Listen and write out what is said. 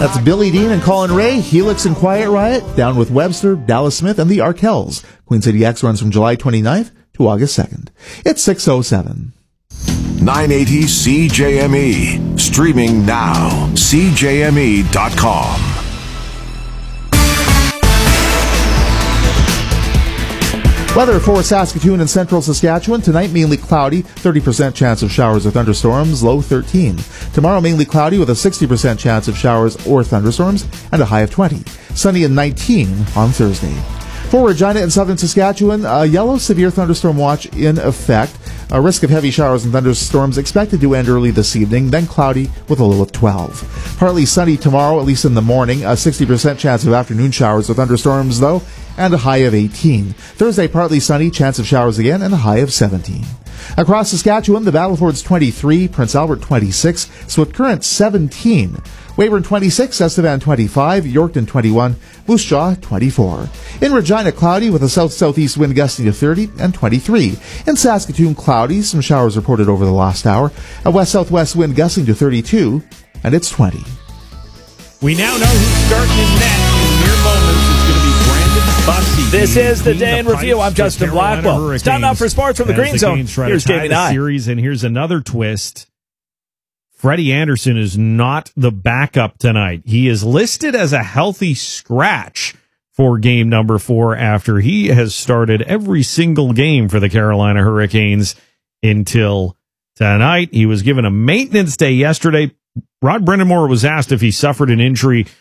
That's Billy Dean and Colin Ray, Helix and Quiet Riot, down with Webster, Dallas Smith, and the Arkells. Queen City X runs from July 29th to August 2nd. It's 6:07. 980 CJME. Streaming now. CJME.com. Weather for Saskatoon and central Saskatchewan. Tonight, mainly cloudy, 30% chance of showers or thunderstorms, low 13. Tomorrow, mainly cloudy with a 60% chance of showers or thunderstorms and a high of 20. Sunny and 19 on Thursday. For Regina and southern Saskatchewan, a yellow severe thunderstorm watch in effect. A risk of heavy showers and thunderstorms expected to end early this evening, then cloudy with a low of 12. Partly sunny tomorrow, at least in the morning. A 60% chance of afternoon showers or thunderstorms, though, and a high of 18. Thursday, partly sunny, chance of showers again, and a high of 17. Across Saskatchewan, the Battlefords 23, Prince Albert 26, Swift Current 17, Weyburn 26, Estevan 25, Yorkton 21, Moose Jaw 24. In Regina, cloudy with a south-southeast wind gusting to 30 and 23. In Saskatoon, cloudy, some showers reported over the last hour. A west-southwest wind gusting to 32, and it's 20. We now know who's starting in net in mere moments. It's going to be Brandon Bussey. This is the Day in Review. I'm Justin Blackwell. It's time now for sports from the Green Zone. Here's Jamie Nye. Series, and here's another twist. Freddie Anderson is not the backup tonight. He is listed as a healthy scratch for game number 4 after he has started every single game for the Carolina Hurricanes until tonight. He was given a maintenance day yesterday. Rod Brind'Amour was asked if he suffered an injury